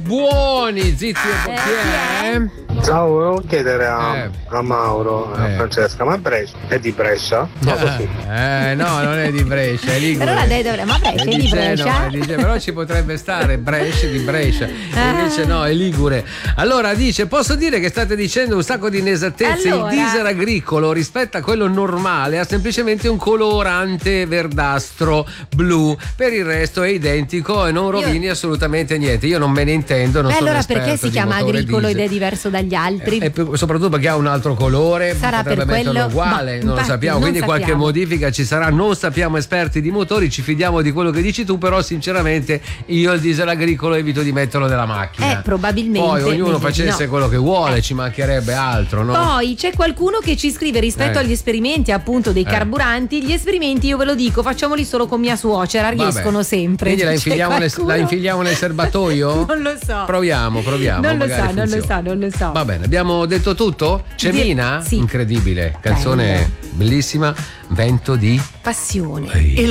buoni, Zizi e chi è? Ciao, volevo chiedere a Mauro, a Francesca, ma Brescia è di Brescia? No, non è di Brescia, è Ligure. Però l'ha detto, ma Brescia è di Brescia? No, però ci potrebbe stare Brescia di Brescia, invece no, è Ligure. Allora dice, posso dire che state dicendo un sacco di inesattezze. Allora. Il diesel agricolo rispetto a quello normale ha semplicemente un colorante verdastro blu, per il resto è identico e non rovini assolutamente niente. Io non me ne intendo, non sono allora esperto perché si di chiama motore agricolo diesel. ed è diverso dagli altri? E soprattutto perché ha un altro colore, sarà potrebbe per metterlo quello, uguale, non lo infatti, sappiamo, quindi qualche modifica ci sarà. Non sappiamo esperti di motori, ci fidiamo di quello che dici tu, però sinceramente io il diesel agricolo evito di metterlo nella macchina. Probabilmente. Poi ognuno facesse quello che vuole, ci mancherebbe altro, no? Poi c'è qualcuno che ci scrive rispetto agli esperimenti appunto dei carburanti. Gli esperimenti, io ve lo dico, facciamoli solo con mia suocera, riescono sempre. Quindi la infiliamo nel serbatoio? Non lo so. Proviamo. Non lo so. Va bene, abbiamo detto tutto? C'è Mina? Sì. Incredibile, canzone bellissima, Vento di passione.